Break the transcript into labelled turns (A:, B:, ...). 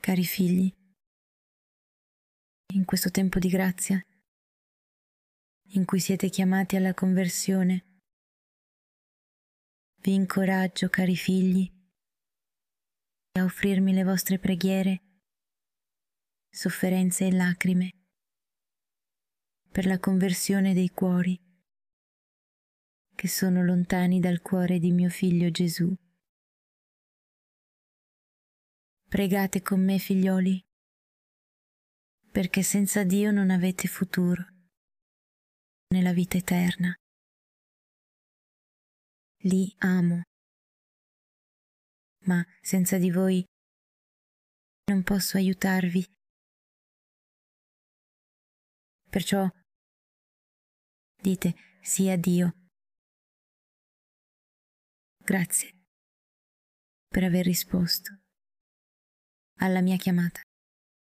A: Cari figli, in questo tempo di grazia, in cui siete chiamati alla conversione, vi incoraggio, cari figli, a offrirmi le vostre preghiere, sofferenze e lacrime per la conversione dei cuori che sono lontani dal cuore di mio figlio Gesù. Pregate con me, figlioli, perché senza Dio non avete futuro nella vita eterna. Li amo, ma senza di voi non posso aiutarvi. Perciò dite sì a Dio. Grazie per aver risposto alla mia chiamata.